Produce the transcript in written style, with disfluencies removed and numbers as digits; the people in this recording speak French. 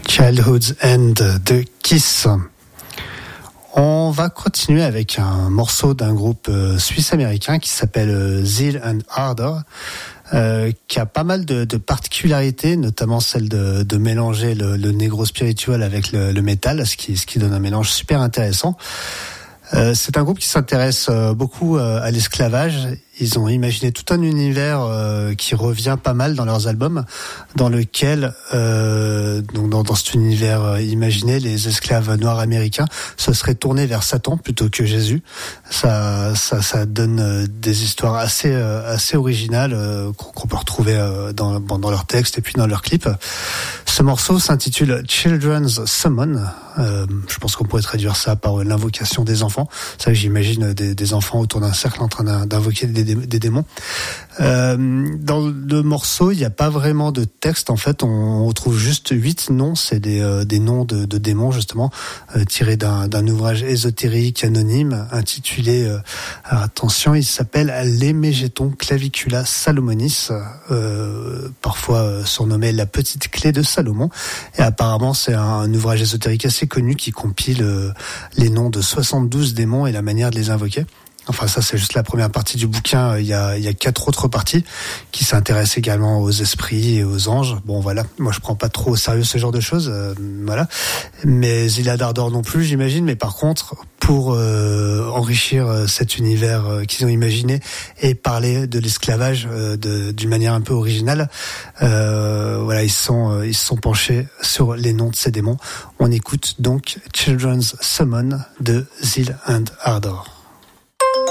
Childhood's End de Kiss. On va continuer avec un morceau d'un groupe suisse-américain qui s'appelle Zeal and Ardor, qui a pas mal de particularités, notamment celle de mélanger le négro spiritual avec le métal, ce qui donne un mélange super intéressant. C'est un groupe qui s'intéresse beaucoup à l'esclavage. Ils ont imaginé tout un univers qui revient pas mal dans leurs albums, dans lequel, donc dans cet univers imaginé, les esclaves noirs américains se seraient tournés vers Satan plutôt que Jésus. Ça donne des histoires assez originales qu'on peut retrouver dans leurs textes et puis dans leurs clips. Ce morceau s'intitule Children's Summon. Je pense qu'on pourrait traduire ça par l'invocation des enfants. C'est vrai que j'imagine des enfants autour d'un cercle en train d'invoquer des démons. Dans le morceau, il n'y a pas vraiment de texte. En fait, on retrouve juste 8 noms. C'est des noms de démons, justement, tirés d'un ouvrage ésotérique anonyme intitulé, attention, il s'appelle L'Hémégéton Clavicula Salomonis, parfois surnommé la petite clé de Salomon. Et apparemment, c'est un ouvrage ésotérique assez connu qui compile les noms de 72 démons et la manière de les invoquer. Enfin, ça, c'est juste la première partie du bouquin. Il y a 4 autres parties qui s'intéressent également aux esprits et aux anges. Bon, voilà. Moi, je prends pas trop au sérieux ce genre de choses. Voilà. Mais Zeal and Ardor non plus, j'imagine. Mais par contre, pour enrichir cet univers qu'ils ont imaginé et parler de l'esclavage d'une manière un peu originale, voilà, ils se sont penchés sur les noms de ces démons. On écoute donc Children's Summon de Zeal and Ardor.